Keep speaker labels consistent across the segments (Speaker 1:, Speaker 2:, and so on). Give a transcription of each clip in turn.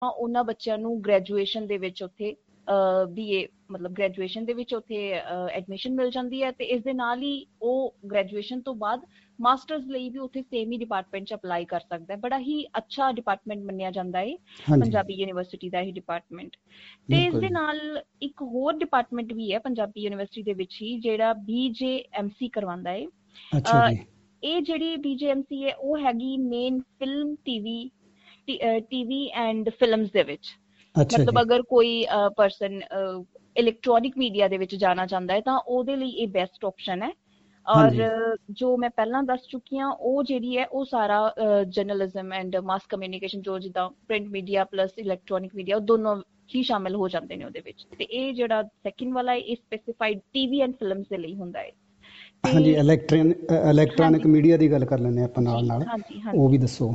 Speaker 1: ਉਹਨਾਂ ਬੱਚਿਆਂ ਨੂੰ ਗ੍ਰੈਜੂਏਸ਼ਨ ਦੇ ਵਿੱਚ ਉੱਥੇ BA ਮਤਲਬ ਗ੍ਰੈਜੂਏਸ਼ਨ ਦੇ ਵਿੱਚ ਉੱਥੇ ਐਡਮਿਸ਼ਨ ਮਿਲ ਜਾਂਦੀ ਹੈ, ਤੇ ਇਸ ਦੇ ਨਾਲ ਹੀ ਉਹ ਗ੍ਰੈਜੂਏਸ਼ਨ ਤੋਂ ਬਾਅਦ ਮਾਸਟਰਸ ਲਈ ਵੀ ਉੱਥੇ ਸੇਮ ਹੀ ਡਿਪਾਰਟਮੈਂਟ 'ਚ ਅਪਲਾਈ ਕਰ ਸਕਦਾ ਹੈ। ਬੜਾ ਹੀ ਅੱਛਾ ਡਿਪਾਰਟਮੈਂਟ ਮੰਨਿਆ ਜਾਂਦਾ ਹੈ ਪੰਜਾਬੀ ਯੂਨੀਵਰਸਿਟੀ ਦਾ ਇਹ ਡਿਪਾਰਟਮੈਂਟ। ਤੇ ਇਸ ਦੇ ਨਾਲ ਇੱਕ ਹੋਰ ਡਿਪਾਰਟਮੈਂਟ ਵੀ ਹੈ ਪੰਜਾਬੀ ਯੂਨੀਵਰਸਿਟੀ ਦੇ ਵਿੱਚ ਹੀ, ਜਿਹੜਾ BJMC ਕਰਵਾਉਂਦਾ ਹੈ। ਇਹ ਜਿਹੜੀ BJMC ਹੈ ਉਹ ਹੈਗੀ main film TV and films ਦੇ ਵਿੱਚ। ਮਤਲਬ ਅਗਰ ਕੋਈ ਪਰਸਨ ਇਲੈਕਟ੍ਰੋਨਿਕ ਮੀਡੀਆ ਦੇ ਵਿੱਚ ਜਾਣਾ ਚਾਹੁੰਦਾ ਹੈ ਤਾਂ ਉਹਦੇ ਲਈ ਇਹ ਬੈਸਟ ਆਪਸ਼ਨ ਹੈ। ਔਰ ਜੋ ਮੈਂ ਪਹਿਲਾਂ ਦੱਸ ਚੁੱਕੀ ਹਾਂ ਉਹ ਜਿਹੜੀ ਹੈ ਉਹ ਸਾਰਾ ਜਰਨਲਿਜ਼ਮ ਐਂਡ ਮਾਸ ਕਮਿਊਨੀਕੇਸ਼ਨ, ਜੋ ਜਿੱਦਾਂ print media plus electronic media, ਉਹ ਦੋਨੋਂ ਹੀ ਸ਼ਾਮਿਲ ਹੋ ਜਾਂਦੇ ਨੇ ਉਹਦੇ ਵਿੱਚ। ਤੇ ਇਹ ਜਿਹੜਾ ਸੈਕਿੰਡ ਵਾਲਾ ਹੈ ਇਹ ਸਪੈਸੀਫਾਈਡ TV ਐਂਡ ਫਿਲਮਸ ਦੇ ਲਈ ਹੁੰਦਾ ਹੈ।
Speaker 2: ਹਾਂਜੀ, ਇਲੈਕਟ੍ਰੋਨਿਕ ਮੀਡੀਆ ਦੀ ਗੱਲ ਕਰ ਲੈਂਦੇ ਆਪਾਂ ਨਾਲ, ਉਹ ਵੀ ਦੱਸੋ।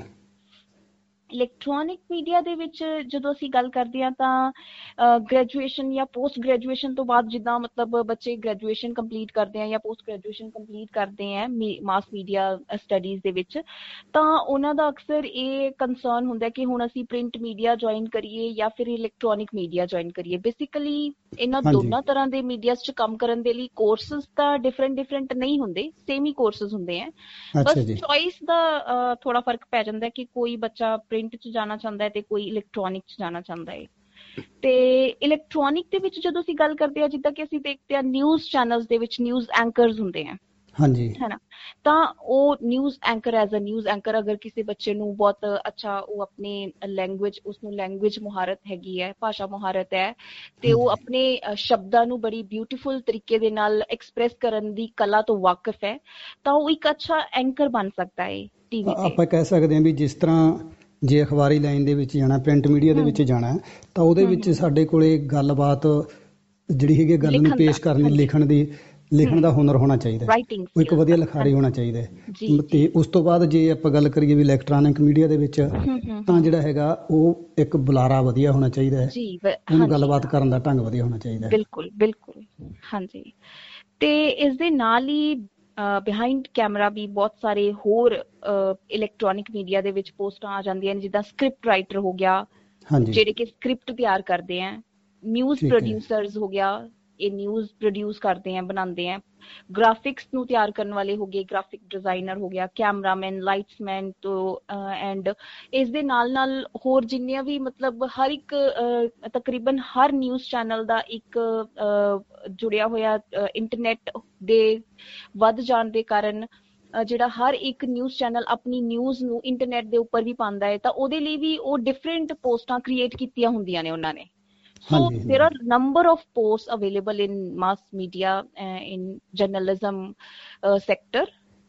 Speaker 1: ਇਲੈਕਟ੍ਰੋਨਿਕ ਮੀਡੀਆ ਦੇ ਵਿੱਚ ਜਦੋਂ ਅਸੀਂ ਗੱਲ ਕਰਦੇ ਹਾਂ ਤਾਂ ਗ੍ਰੈਜੂਏਸ਼ਨ ਜਾਂ ਪੋਸਟ ਗ੍ਰੈਜੂਏਸ਼ਨ ਤੋਂ ਬਾਅਦ, ਜਿੱਦਾਂ ਮਤਲਬ ਬੱਚੇ ਗ੍ਰੈਜੂਏਸ਼ਨ ਕੰਪਲੀਟ ਕਰਦੇ ਆ ਜਾਂ ਪੋਸਟ ਗ੍ਰੈਜੂਏਸ਼ਨ ਕੰਪਲੀਟ ਕਰਦੇ ਆ ਮਾਸ ਮੀਡੀਆ ਸਟੱਡੀਜ਼ ਦੇ ਵਿੱਚ, ਤਾਂ ਉਹਨਾਂ ਦਾ ਅਕਸਰ ਇਹ ਕੰਸਰਨ ਹੁੰਦਾ ਕਿ ਹੁਣ ਅਸੀਂ ਪ੍ਰਿੰਟ ਮੀਡੀਆ ਜੁਆਇਨ ਕਰੀਏ ਜਾਂ ਫਿਰ ਇਲੈਕਟ੍ਰੋਨਿਕ ਮੀਡੀਆ ਜੁਆਇਨ ਕਰੀਏ। ਬੇਸਿਕਲੀ ਇਹਨਾਂ ਦੋਨਾਂ ਤਰ੍ਹਾਂ ਦੇ ਮੀਡੀਆਸ 'ਚ ਕੰਮ ਕਰਨ ਦੇ ਲਈ ਕੋਰਸਿਸ ਤਾਂ ਡਿਫਰੈਂਟ ਨਹੀਂ ਹੁੰਦੇ, ਸੇਮ ਹੀ ਕੋਰਸਿਸ ਹੁੰਦੇ ਆ। ਬਸ ਚੋਇਸ ਦਾ ਥੋੜਾ ਫਰਕ ਪੈ ਜਾਂਦਾ ਕਿ ਕੋਈ ਬੱਚਾ ਪ੍ਰਿੰਟ 'ਚ ਜਾਣਾ ਚਾਹੁੰਦਾ ਹੈ ਤੇ ਕੋਈ ਇਲੈਕਟ੍ਰੋਨਿਕ 'ਚ ਜਾਣਾ ਚਾਹੁੰਦਾ ਹੈ। ਤੇ ਇਲੈਕਟ੍ਰੋਨਿਕ ਦੇ ਵਿੱਚ ਜਦੋਂ ਅਸੀਂ ਗੱਲ ਕਰਦੇ ਹਾਂ, ਜਿੱਦਾਂ ਕਿ ਅਸੀਂ ਦੇਖਦੇ ਹਾਂ ਨਿਊਜ਼ ਚੈਨਲਸ ਦੇ ਵਿੱਚ ਨਿਊਜ਼ ਐਂਕਰਸ ਹੁੰਦੇ ਆ, ਹੈ ਨਾ, ਤਾਂ ਉਹ news anchor as a news anchor ਅਗਰ ਕਿਸੇ ਬੱਚੇ ਨੂੰ ਬਹੁਤ ਅੱਛਾ ਉਹ ਆਪਣੀ ਲੈਂਗੁਏਜ, ਉਸਨੂੰ ਲੈਂਗੁਏਜ ਮੁਹਾਰਤ ਹੈਗੀ ਹੈ, ਭਾਸ਼ਾ ਮੁਹਾਰਤ ਹੈ, ਤੇ ਉਹ ਆਪਣੇ ਸ਼ਬਦਾਂ ਨੂੰ ਬੜੀ ਬਿਊਟੀਫੁਲ ਤਰੀਕੇ ਦੇ ਨਾਲ ਐਕਸਪ੍ਰੈਸ ਕਰਨ ਦੀ ਕਲਾ ਤੋਂ ਵਾਕਿਫ ਹੈ, ਤਾਂ ਉਹ ਇੱਕ ਅੱਛਾ ਐਂਕਰ ਬਣ ਸਕਦਾ ਹੈ TV ਤੇ।
Speaker 2: ਆਪਾਂ ਕਹਿ ਸਕਦੇ ਹਾਂ ਵੀ ਜਿਸ ਤਰ੍ਹਾਂ ਜੇ ਅਖਬਾਰੀ ਲਾਈਨ ਦੇ ਵਿੱਚ ਜਾਣਾ, ਪ੍ਰਿੰਟ ਮੀਡੀਆ ਦੇ ਵਿੱਚ ਜਾਣਾ, ਤਾਂ ਉਹਦੇ ਵਿੱਚ ਸਾਡੇ ਕੋਲੇ ਗੱਲਬਾਤ ਜਿਹੜੀ ਹੈਗੀ ਗੱਲ ਨੂੰ ਪੇਸ਼ ਕਰਨ ਦੀ, ਲਿਖਣ ਦਾ ਹੁਨਰ ਹੋਣਾ ਚਾਹੀਦਾ, ਉਹ ਇੱਕ ਵਧੀਆ ਲਿਖਾਰੀ ਹੋਣਾ ਚਾਹੀਦਾ। ਤੇ ਉਸ ਤੋਂ ਬਾਅਦ ਜੇ ਆਪਾਂ ਗੱਲ ਕਰੀਏ ਵੀ ਇਲੈਕਟ੍ਰੋਨਿਕ ਮੀਡੀਆ ਦੇ ਵਿੱਚ, ਤਾਂ ਜਿਹੜਾ ਹੈਗਾ ਉਹ ਇੱਕ ਬੁਲਾਰਾ ਵਧੀਆ ਹੋਣਾ ਚਾਹੀਦਾ ਹੈ, ਉਹਨੂੰ ਗੱਲਬਾਤ ਕਰਨ ਦਾ ਢੰਗ ਵਧੀਆ ਹੋਣਾ ਚਾਹੀਦਾ।
Speaker 1: ਬਿਲਕੁਲ ਬਿਲਕੁਲ, ਹਾਂਜੀ। ਤੇ ਇਸ ਦੇ ਨਾਲ ਹੀ ਬਿਹਾਈਂਡ ਕੈਮਰਾ ਵੀ ਬਹੁਤ ਸਾਰੇ ਹੋਰ ਇਲੈਕਟ੍ਰੋਨਿਕ ਮੀਡੀਆ ਦੇ ਵਿੱਚ ਪੋਸਟਾਂ ਆ ਜਾਂਦੀਆਂ ਨੇ, ਜਿੱਦਾਂ ਸਕ੍ਰਿਪਟ ਰਾਈਟਰ ਹੋ ਗਿਆ, ਜਿਹੜੇ ਕਿ ਸਕ੍ਰਿਪਟ ਤਿਆਰ ਕਰਦੇ ਆ, ਨਿਊਜ਼ ਪ੍ਰੋਡਿਊਸਰਸ ਹੋ ਗਿਆ, ਇਹ ਨਿਊਜ਼ ਪ੍ਰੋਡਿਊਸ ਕਰਦੇ ਆ, ਬਣਾਉਂਦੇ ਆ, ਗ੍ਰਾਫਿਕਸ ਨੂੰ ਤਿਆਰ ਕਰਨ ਵਾਲੇ ਹੋ ਗਏ, ਗ੍ਰਾਫਿਕ ਡਿਜ਼ਾਈਨਰ ਹੋ ਗਿਆ, ਕੈਮਰਾਮੈਨ, ਲਾਈਟਸਮੈਨ ਤੋਂ ਐਂਡ ਇਸ ਦੇ ਨਾਲ ਹੋਰ ਜਿੰਨੀਆਂ ਵੀ ਮਤਲਬ ਹਰ ਇੱਕ ਤਕਰੀਬਨ ਹਰ ਨਿਊਜ਼ ਚੈਨਲ ਦਾ ਇੱਕ ਜੁੜਿਆ ਹੋਇਆ ਇੰਟਰਨੈਟ ਦੇ ਵੱਧ ਜਾਣ ਦੇ ਕਾਰਨ ਜਿਹੜਾ ਹਰ ਇੱਕ ਨਿਊਜ਼ ਚੈਨਲ ਆਪਣੀ ਨਿਊਜ਼ ਨੂੰ ਇੰਟਰਨੈਟ ਦੇ ਉੱਪਰ ਵੀ ਪਾਉਂਦਾ ਹੈ, ਤਾਂ ਉਹਦੇ ਲਈ ਵੀ ਉਹ ਡਿਫਰੈਂਟ ਪੋਸਟਾਂ ਕ੍ਰੀਏਟ ਕੀਤੀਆਂ ਹੁੰਦੀਆਂ ਨੇ ਉਹਨਾਂ ਨੇ। So there are number of posts available in mass media, in journalism sector.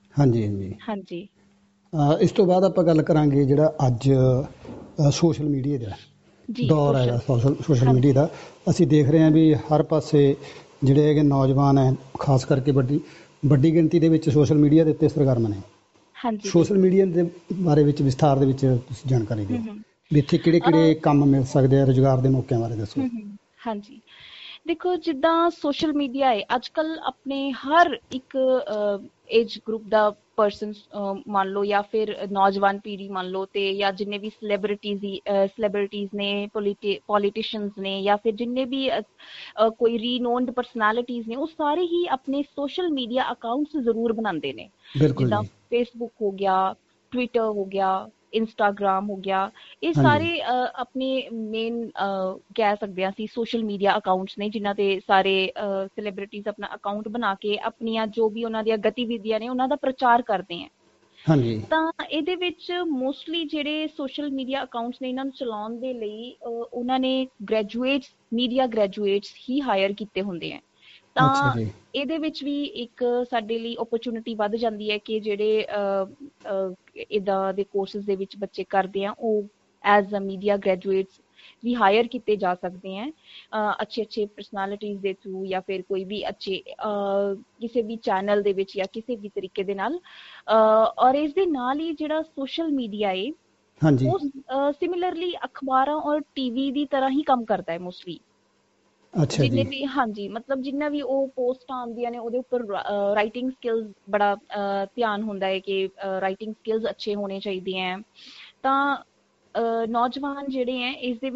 Speaker 1: ਹਾਂਜੀ।
Speaker 2: ਇਸ ਤੋਂ ਬਾਅਦ ਆਪਾਂ ਗੱਲ ਕਰਾਂਗੇ ਜਿਹੜਾ ਅੱਜ ਸੋਸ਼ਲ ਮੀਡੀਆ ਦਾ ਦੌਰ ਹੈਗਾ, ਸੋਸ਼ਲ ਮੀਡੀਆ ਦਾ ਅਸੀਂ ਦੇਖ ਰਹੇ ਹਾਂ ਵੀ ਹਰ ਪਾਸੇ ਜਿਹੜੇ ਹੈਗੇ ਨੌਜਵਾਨ ਹੈ, ਖਾਸ ਕਰਕੇ ਵੱਡੀ ਗਿਣਤੀ ਦੇ ਵਿੱਚ ਸੋਸ਼ਲ ਮੀਡੀਆ ਦੇ ਉੱਤੇ ਸਰਗਰਮ ਨੇ। ਸੋਸ਼ਲ ਮੀਡੀਆ ਦੇ ਬਾਰੇ ਵਿੱਚ ਵਿਸਥਾਰ ਦੇ ਵਿੱਚ ਤੁਸੀਂ ਜਾਣਕਾਰੀ ਦਿਓ ਵੀ ਇੱਥੇ ਕਿਹੜੇ ਕੰਮ ਮਿਲ ਸਕਦੇ ਆ, ਰੁਜ਼ਗਾਰ ਦੇ ਮੌਕਿਆਂ ਬਾਰੇ ਦੱਸੋ।
Speaker 1: ਹਾਂਜੀ, ਦੇਖੋ ਜਿੱਦਾਂ ਸੋਸ਼ਲ ਮੀਡੀਆ ਹੈ ਅੱਜ ਕੱਲ੍ਹ ਆਪਣੇ ਹਰ ਇੱਕ ਏਜ ਗਰੁੱਪ ਦਾ ਪਰਸਨ ਮੰਨ ਲਓ, ਜਾਂ ਫਿਰ ਨੌਜਵਾਨ ਪੀੜ੍ਹੀ ਮੰਨ ਲਓ, ਤੇ ਜਾਂ ਜਿੰਨੇ ਵੀ ਸੈਲੀਬ੍ਰਿਟੀਜ਼ ਨੇ, ਪੋਲੀਟੀਸ਼ੀਅਨਸ ਨੇ, ਜਾਂ ਫਿਰ ਜਿੰਨੇ ਵੀ ਕੋਈ ਰੀਨੋਨਡ ਪਰਸਨੈਲਿਟੀਜ਼ ਨੇ, ਉਹ ਸਾਰੇ ਹੀ ਆਪਣੇ ਸੋਸ਼ਲ ਮੀਡੀਆ ਅਕਾਊਂਟਸ ਜ਼ਰੂਰ ਬਣਾਉਂਦੇ ਨੇ। ਜਿੱਦਾਂ ਫੇਸਬੁੱਕ ਹੋ ਗਿਆ, ਟਵਿੱਟਰ ਹੋ ਗਿਆ, ਇੰਸਟਾਗ੍ਰਾਮ ਹੋ ਗਿਆ, ਇਹ ਸਾਰੇ ਆਪਣੇ ਮੇਨ ਕਹਿ ਸਕਦੇ ਹਾਂ ਅਸੀਂ ਸੋਸ਼ਲ ਮੀਡੀਆ ਅਕਾਊਂਟਸ ਨੇ, ਜਿਨ੍ਹਾਂ ਦੇ ਸਾਰੇ ਸੈਲੀਬ੍ਰਿਟੀਜ਼ ਆਪਣਾ ਅਕਾਊਂਟ ਬਣਾ ਕੇ ਆਪਣੀਆਂ ਜੋ ਵੀ ਉਹਨਾਂ ਦੀਆਂ ਗਤੀਵਿਧੀਆਂ ਨੇ ਉਹਨਾਂ ਦਾ ਪ੍ਰਚਾਰ ਕਰਦੇ ਹੈ। ਤਾਂ ਇਹਦੇ ਵਿੱਚ ਮੋਸਟਲੀ ਜਿਹੜੇ ਸੋਸ਼ਲ ਮੀਡੀਆ ਅਕਾਊਂਟਸ ਨੇ, ਇਹਨਾਂ ਨੂੰ ਚਲਾਉਣ ਦੇ ਲਈ ਉਹਨਾਂ ਨੇ ਮੀਡੀਆ ਗ੍ਰੈਜੂਏਟਸ ਹੀ ਹਾਇਰ ਕੀਤੇ ਹੁੰਦੇ ਹੈ। ਤਾਂ ਇਹਦੇ ਵਿੱਚ ਵੀ ਇੱਕ ਸਾਡੇ ਲਈ ਓਪਰਚੁਨਿਟੀ ਵੱਧ ਜਾਂਦੀ ਹੈ ਕਿ ਜਿਹੜੇ ਇੱਦਾਂ ਦੇ ਕੋਰਸਿਸ ਦੇ ਵਿੱਚ ਬੱਚੇ ਕਰਦੇ ਆ, ਉਹ as a media graduates we hire ਕੀਤੇ ਜਾ ਸਕਦੇ ਹੈ ਅੱਛੇ ਪਰਸਨੈਲਿਟੀਜ਼ ਦੇ ਥਰੂ, ਜਾਂ ਫਿਰ ਕੋਈ ਵੀ ਅੱਛੇ ਕਿਸੇ ਵੀ ਚੈਨਲ ਦੇ ਵਿੱਚ ਜਾਂ ਕਿਸੇ ਵੀ ਤਰੀਕੇ ਦੇ ਨਾਲ। ਔਰ ਇਸ ਦੇ ਨਾਲ ਹੀ ਜਿਹੜਾ ਸੋਸ਼ਲ ਮੀਡੀਆ ਹੈ ਉਹ ਸਿਮਿਲਰਲੀ ਅਖਬਾਰਾਂ ਔਰ TV ਦੀ ਤਰ੍ਹਾਂ ਹੀ ਕੰਮ ਕਰਦਾ ਹੈ ਮੋਸਟਲੀ। ਜਿੰਨੇ ਵੀ ਮਤਲਬ ਜਿੰਨਾ ਵੀ ਉਹ ਪੋਸਟਾਂ ਆਉਂਦੀਆਂ ਨੇ ਉਹਦੇ ਉੱਪਰ ਰਾਈਟਿੰਗ ਸਕਿੱਲਸ ਬੜਾ ਧਿਆਨ ਹੁੰਦਾ ਹੈ ਕਿ ਰਾਈਟਿੰਗ ਸਕਿੱਲਸ ਅੱਛੇ ਹੋਣੇ ਚਾਹੀਦੇ ਹੈ। ਤਾਂ ਨੌਜਵਾਨ ਜਿਹੜੇ ਹੈ ਇਸ ਦੇ